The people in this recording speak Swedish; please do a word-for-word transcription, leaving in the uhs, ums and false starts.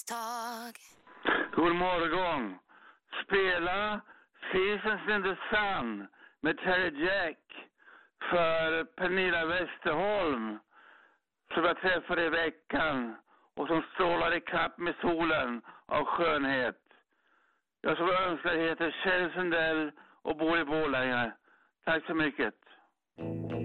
misstag. God morgon. Spela Seasons in the Sun med Terry Jack för Pernilla Westerholm som jag träffade i veckan och som strålar i kapp med solen av skönhet. Jag som önskar heter Kjell Sundell och bor i Borlänge. Tack så mycket.